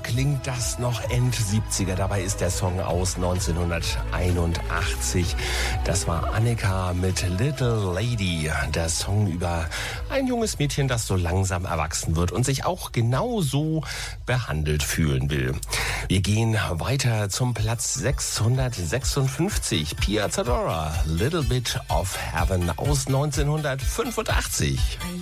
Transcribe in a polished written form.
klingt das noch End-70er. Dabei ist der Song aus 1981. Das war Annika mit Little Lady. Der Song über ein junges Mädchen, das so langsam erwachsen wird und sich auch genauso behandelt fühlen will. Wir gehen weiter zum Platz 656. Pia Zadora, Little Bit of Heaven aus 1985.